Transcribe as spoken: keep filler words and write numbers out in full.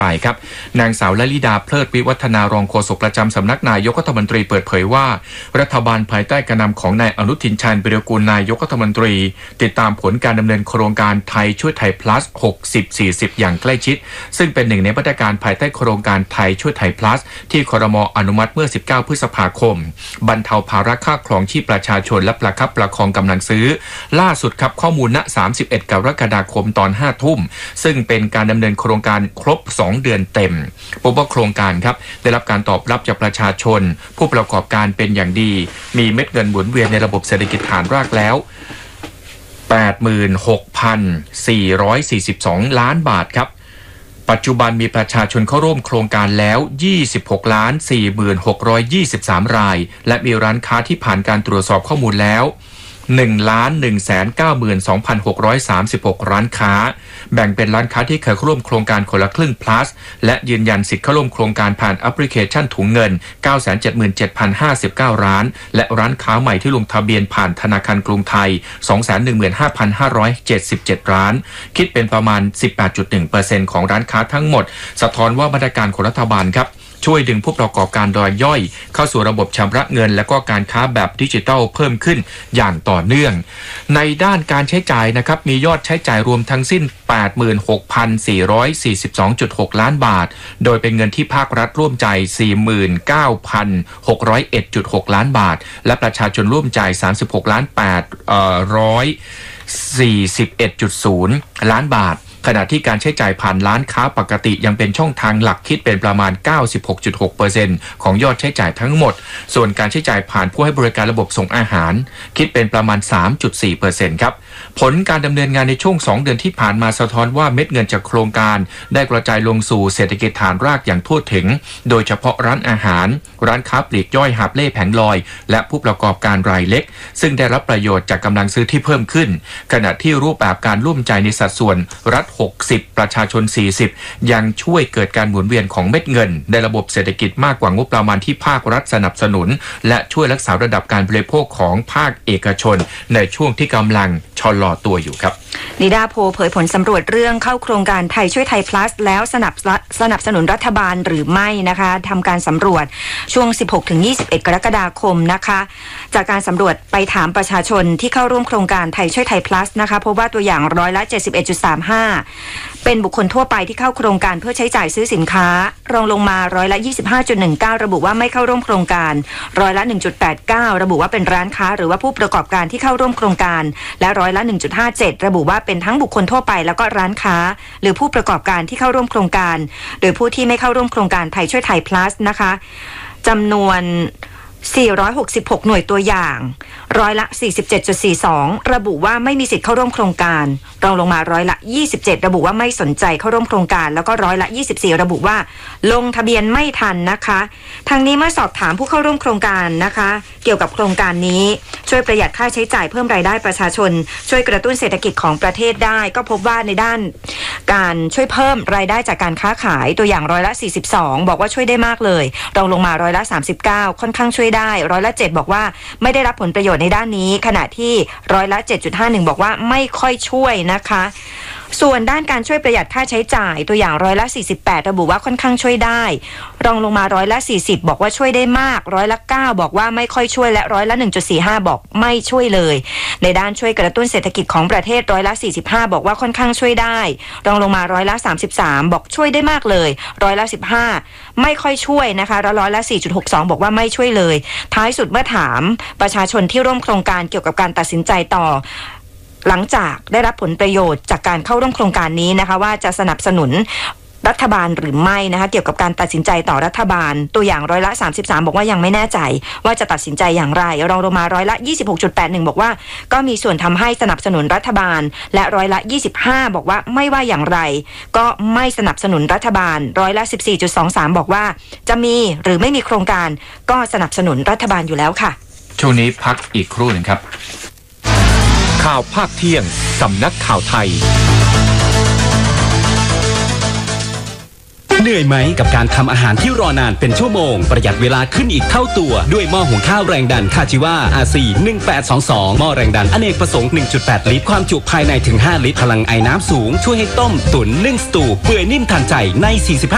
ไปครับนางสาวลลิดาเพลิดวิวัฒนารองโฆษกประจำสำนักนายกรัฐมนตรีเปิดเผยว่ารัฐบาลภายใต้การนำของนายอนุทินชาญวิรากูลนายกรัฐมนตรีติดตามผลการดำเนินโครงการไทยช่วยไทย plus หกสิบ สี่สิบ อย่างใกล้ชิดซึ่งเป็นหนึ่งในมาตรการภายใต้โครงการไทยช่วยไทย plus ที่ครม.อนุมัติเมื่อสิบเก้าพฤษภาคมบรรเทาภาระค่าครองชีพประชาชนและประคับประคองกำลังซื้อล่าสุดครับข้อมูลณสามสิบเอ็ดกรกฎาคมตอนห้าทุ่มซึ่งเป็นการดำเนินโครงการครบสองเดือนเต็มพบว่าโครงการครับได้รับการตอบรับจากประชาชนผู้ประกอบการเป็นอย่างดีมีเม็ดเงินหมุนเวียนในระบบเศรษฐกิจฐานรากแล้ว แปดหมื่นหกพันสี่ร้อยสี่สิบสอง ล้านบาทครับปัจจุบันมีประชาชนเข้าร่วมโครงการแล้วยี่สิบหกล้านสี่หมื่นหกร้อยยี่สิบสาม รายและมีร้านค้าที่ผ่านการตรวจสอบข้อมูลแล้วหนึ่งล้านหนึ่งแสนเก้าหมื่นสองพันหกร้อยสามสิบหก ร้านค้าแบ่งเป็นร้านค้าที่เคยเข้าร่วมโครงการคนละครึ่ง plus และยืนยันสิทธิ์เข้าร่วมโครงการผ่านแอปพลิเคชันถุงเงิน เก้าแสนเจ็ดหมื่นเจ็ดพันห้าสิบเก้า ร้านและร้านค้าใหม่ที่ลงทะเบียนผ่านธนาคารกรุงไทย สองแสนหนึ่งหมื่นห้าพันห้าร้อยเจ็ดสิบเจ็ด ร้านคิดเป็นประมาณ สิบแปดจุดหนึ่งเปอร์เซ็นต์ ของร้านค้าทั้งหมดสะท้อนว่ามาตรการของรัฐบาลครับช่วยดึงผู้ประกอบการรายย่อยเข้าสู่ระบบชำระเงินและก็การค้าแบบดิจิทัลเพิ่มขึ้นอย่างต่อเนื่องในด้านการใช้จ่ายนะครับมียอดใช้จ่ายรวมทั้งสิ้น แปดหมื่นหกพันสี่ร้อยสี่สิบสองจุดหก ล้านบาทโดยเป็นเงินที่ภาครัฐร่วมจ่าย สี่หมื่นเก้าพันหกร้อยเอ็ดจุดหก ล้านบาทและประชาชนร่วมจ่าย สามสิบหกล้านแปดร้อยสี่สิบเอ็ดจุดศูนย์ ล้านบาทขณะที่การใช้จ่ายผ่านร้านค้าปกติยังเป็นช่องทางหลักคิดเป็นประมาณ เก้าสิบหกจุดหกเปอร์เซ็นต์ ของยอดใช้จ่ายทั้งหมดส่วนการใช้จ่ายผ่านผู้ให้บริการระบบส่งอาหารคิดเป็นประมาณ สามจุดสี่เปอร์เซ็นต์ ครับผลการดำเนินงานในช่วงสองเดือนที่ผ่านมาสะท้อนว่าเม็ดเงินจากโครงการได้กระจายลงสู่เศรษฐกิจฐานรากอย่างทั่วถึงโดยเฉพาะร้านอาหารร้านค้าปลีกย่อยหาบเล่แผงลอยและผู้ประกอบการรายเล็กซึ่งได้รับประโยชน์จากกำลังซื้อที่เพิ่มขึ้นขณะที่รูปแบบการร่วมใจในสัดส่วนรัฐหกสิบประชาชนสี่สิบยังช่วยเกิดการหมุนเวียนของเม็ดเงินในระบบเศรษฐกิจมากกว่างบประมาณที่ภาครัฐสนับสนุนและช่วยรักษาระดับการบริโภคของภาคเอกชนในช่วงที่กำลังชะลอตัวอยู่ครับนิดาโพเผยผลสำรวจเรื่องเข้าโครงการไทยช่วยไทย plus แล้วสนับสนับสนุนรัฐบาลหรือไม่นะคะทำการสำรวจช่วง สิบหกถึงยี่สิบเอ็ด กรกฎาคมนะคะจากการสำรวจไปถามประชาชนที่เข้าร่วมโครงการไทยช่วยไทย plus นะคะพบว่าตัวอย่างร้อยละ เจ็ดสิบเอ็ดจุดสามห้า เป็นบุคคลทั่วไปที่เข้าโครงการเพื่อใช้จ่ายซื้อสินค้ารองลงมาร้อยละ ยี่สิบห้าจุดหนึ่งเก้า ระบุว่าไม่เข้าร่วมโครงการร้อยละ หนึ่งจุดแปดเก้า ระบุว่าเป็นร้านค้าหรือว่าผู้ประกอบการที่เข้าร่วมโครงการและร้อยละ หนึ่งจุดห้าเจ็ด ระบุว่าเป็นทั้งบุคคลทั่วไปแล้วก็ร้านค้าหรือผู้ประกอบการที่เข้าร่วมโครงการโดยผู้ที่ไม่เข้าร่วมโครงการไทยช่วยไทย plus นะคะจำนวนสี่ร้อยหกสิบหกหน่วยตัวอย่างร้อยละ สี่สิบเจ็ดจุดสี่สอง ระบุว่าไม่มีสิทธิ์เข้าร่วมโครงการรองลงมาร้อยละยี่สิบเจ็ดระบุว่าไม่สนใจเข้าร่วมโครงการแล้วก็ร้อยละยี่สิบสี่ระบุว่าลงทะเบียนไม่ทันนะคะทางนี้เมื่อสอบถามผู้เข้าร่วมโครงการนะคะเกี่ยวกับโครงการนี้ช่วยประหยัดค่าใช้จ่ายเพิ่มรายได้ประชาชนช่วยกระตุ้นเศรษฐกิจของประเทศได้ก็พบว่าในด้านการช่วยเพิ่มรายได้จากการค้าขายตัวอย่างร้อยละสี่สิบสองบอกว่าช่วยได้มากเลยรองลงมาร้อยละสามสิบเก้าค่อนข้างช่วยได้ร้อยละเจ็ดบอกว่าไม่ได้รับผลประโยชน์ในด้านนี้ขณะที่ร้อยละ เจ็ดจุดห้าหนึ่ง บอกว่าไม่ค่อยช่วยนะคะส่วนด้านการช่วยประหยัดค่าใช้จ่ายตัวอย่างร้อยละสี่สิบแปดระบุว่าค่อนข้างช่วยได้รองลงมาร้อยละสี่สิบบอกว่าช่วยได้มากร้อยละเก้าบอกว่าไม่ค่อยช่วยและร้อยละ หนึ่งจุดสี่ห้า บอกไม่ช่วยเลยในด้านช่วยกระตุ้นเศรษฐกิจของประเทศร้อยละสี่สิบห้าบอกว่าค่อนข้างช่วยได้รองลงมาร้อยละสามสิบสามบอกช่วยได้มากเลยร้อยละสิบห้าไม่ค่อยช่วยนะคะแล้วร้อยละ สี่จุดหกสอง บอกว่าไม่ช่วยเลยท้ายสุดเมื่อถามประชาชนที่ร่วมโครงการเกี่ยวกับการตัดสินใจต่อหลังจากได้รับผลประโยชน์จากการเข้าร่วมโครงการนี้นะคะว่าจะสนับสนุนรัฐบาลหรือไม่นะคะเกี่ยวกับการตัดสินใจต่อรัฐบาลตัวอย่างร้อยละสามสิบสามบอกว่ายังไม่แน่ใจว่าจะตัดสินใจอย่างไรรองลงมาร้อยละ ยี่สิบหกจุดแปดหนึ่ง บอกว่าก็มีส่วนทำให้สนับสนุนรัฐบาลและร้อยละยี่สิบห้าบอกว่าไม่ว่าอย่างไรก็ไม่สนับสนุนรัฐบาลร้อยละ สิบสี่จุดสองสาม บอกว่าจะมีหรือไม่มีโครงการก็สนับสนุนรัฐบาลอยู่แล้วค่ะช่วงนี้พักอีกครู่หนึ่งครับข่าวภาคเที่ยงสำนักข่าวไทยเหนื่อยไหมกับการทำอาหารที่รอนานเป็นชั่วโมงประหยัดเวลาขึ้นอีกเท่าตัวด้วยหม้อหุงข้าวแรงดันคาจิวา อาร์ ซี หนึ่งแปดสองสองหม้อแรงดันอเนกประสงค์ หนึ่งจุดแปด ลิตรความจุภายในถึงห้าลิตรพลังไอน้ำสูงช่วยให้ต้มตุ๋นนึ่งสตูเปื่อยนิ่มทันใจในสี่สิบห้า